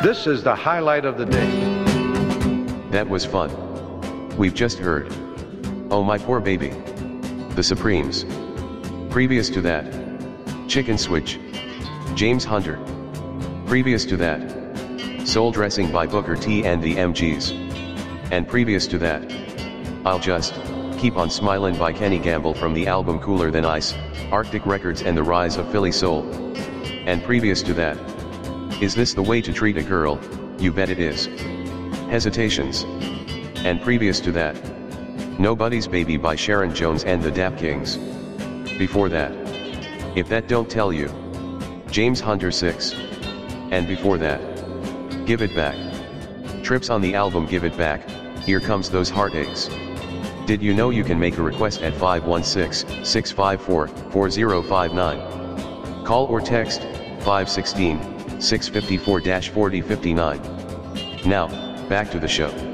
This is the highlight of the day. That was fun. We've just heard Oh My Poor Baby, The Supremes. Previous to that, Chicken Switch, James Hunter. Previous to that, Soul Dressing by Booker T and the MGs. And previous to that, I'll Just Keep on Smilin' by Kenny Gamble from the album Cooler Than Ice, Arctic Records and the Rise of Philly Soul. And previous to that, Is This the Way to Treat a Girl? You Bet It Is. Hesitations. And previous to that, Nobody's Baby by Sharon Jones and the Dap Kings. Before that, If That Don't Tell You, James Hunter 6. And before that, Give It Back. Trips on the album Give It Back, Here Comes Those Heartaches. Did you know you can make a request at 516-654-4059? Call or text 516-654-4059. Now, back to the show.